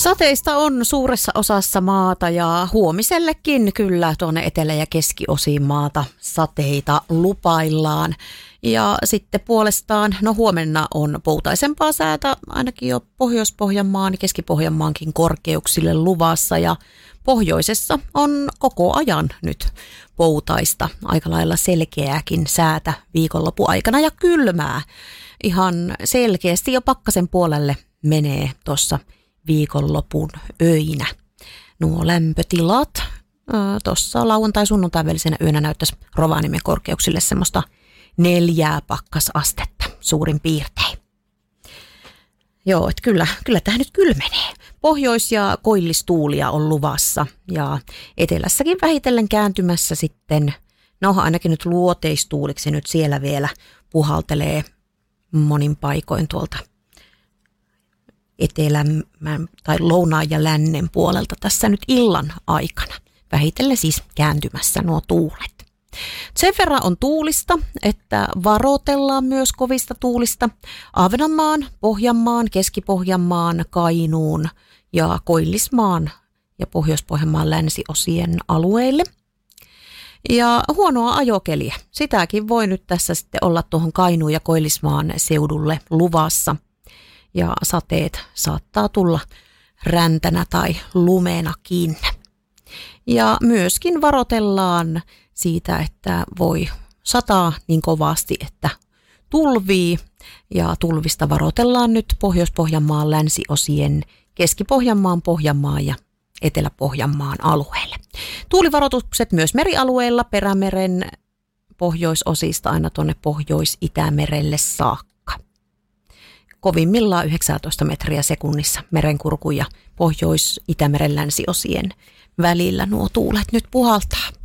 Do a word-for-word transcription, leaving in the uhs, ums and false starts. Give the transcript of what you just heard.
Sateista on suuressa osassa maata ja huomisellekin kyllä tuonne etelä- ja keskiosiin maata sateita lupaillaan. Ja sitten puolestaan, no huomenna on poutaisempaa säätä ainakin jo Pohjois-Pohjanmaan ja Keski-Pohjanmaankin korkeuksille luvassa ja pohjoisessa on koko ajan nyt poutaista, aika lailla selkeääkin säätä viikonloppuaikana ja kylmää. Ihan selkeästi jo pakkasen puolelle menee tuossa viikonlopun öinä. Nuo lämpötilat tuossa lauantai-sunnuntain välisenä yönä näyttäisi Rovaniemen korkeuksille semmoista neljää pakkasastetta suurin piirtein. Joo, että kyllä, kyllä tämä nyt kylmenee. Pohjois- ja koillistuulia on luvassa ja etelässäkin vähitellen kääntymässä sitten, no ainakin nyt luoteistuuliksi nyt siellä vielä puhaltelee monin paikoin tuolta etelän tai lounaan ja lännen puolelta tässä nyt illan aikana. Vähitellen siis kääntymässä nuo tuulet. Sen verran on tuulista, että varoitellaan myös kovista tuulista Ahvenanmaan, Pohjanmaan, Keski-Pohjanmaan, Kainuun ja Koillismaan ja Pohjois-Pohjanmaan länsiosien alueille. Ja huonoa ajokeliä. Sitäkin voi nyt tässä sitten olla tuohon Kainuun ja Koillismaan seudulle luvassa. Ja sateet saattaa tulla räntänä tai lumenakin. Ja myöskin varoitellaan siitä, että voi sataa niin kovasti, että tulvii. Ja tulvista varoitellaan nyt Pohjois-Pohjanmaan länsiosien, Keski-Pohjanmaan, Pohjanmaan ja Etelä-Pohjanmaan alueelle. Tuulivaroitukset myös merialueilla Perämeren pohjoisosista aina tuonne Pohjois-Itämerelle saakka. Kovimmillaan yhdeksäntoista metriä sekunnissa merenkurkun ja Pohjois-Itämeren länsiosien välillä nuo tuulet nyt puhaltaa.